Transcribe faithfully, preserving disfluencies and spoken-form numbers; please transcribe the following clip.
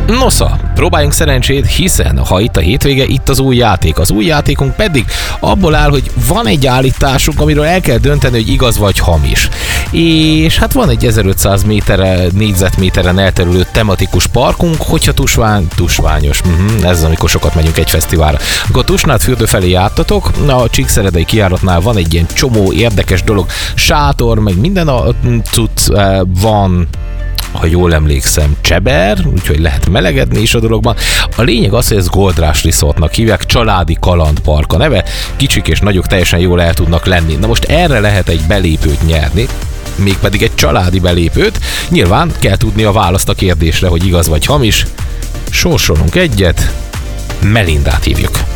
Nosza, próbáljunk szerencsét, hiszen ha itt a hétvége, itt az új játék. Az új játékunk pedig abból áll, hogy van egy állításunk, amiről el kell dönteni, hogy igaz vagy hamis. És hát van egy ezerötszáz méterre, négyzetméteren elterülő tematikus parkunk, hogyha tusvány, tusványos, uh-huh, ez az, amikor sokat megyünk egy fesztiválra. Akkor Tusnád fürdő felé jártatok, a Csíkszeredai kijáratnál van egy ilyen csomó érdekes dolog, sátor, meg minden a cucc van, ha jól emlékszem, cseber, úgyhogy lehet melegedni is a dologban. A lényeg az, hogy ez Gold Rush Resortnak hívják, családi kalandpark a neve, kicsik és nagyok teljesen jól el tudnak lenni. Na most erre lehet egy belépőt nyerni, mégpedig egy családi belépőt. Nyilván kell tudni a választ a kérdésre, hogy igaz vagy hamis. Sorsolunk egyet, Melindát hívjuk.